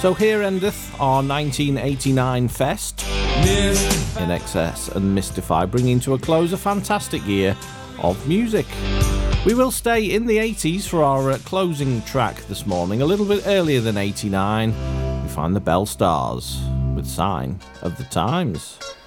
So here endeth our 1989 fest. INXS and Mystify bringing to a close a fantastic year of music. We will stay in the 80s for our closing track this morning, a little bit earlier than 89. We find the Bell Stars with Sign of the Times.